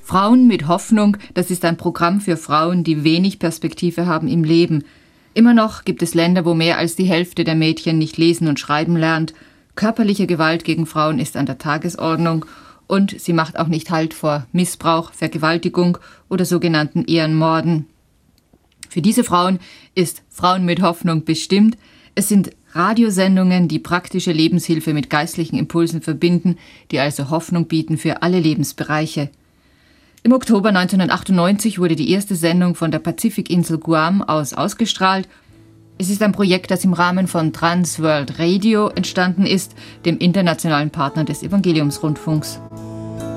Frauen mit Hoffnung, das ist ein Programm für Frauen, die wenig Perspektive haben im Leben. Immer noch gibt es Länder, wo mehr als die Hälfte der Mädchen nicht lesen und schreiben lernt. Körperliche Gewalt gegen Frauen ist an der Tagesordnung und sie macht auch nicht Halt vor Missbrauch, Vergewaltigung oder sogenannten Ehrenmorden. Für diese Frauen ist Frauen mit Hoffnung bestimmt. Es sind Radiosendungen, die praktische Lebenshilfe mit geistlichen Impulsen verbinden, die also Hoffnung bieten für alle Lebensbereiche. Im Oktober 1998 wurde die erste Sendung von der Pazifikinsel Guam aus ausgestrahlt. Es ist ein Projekt, das im Rahmen von Trans World Radio entstanden ist, dem internationalen Partner des Evangeliumsrundfunks.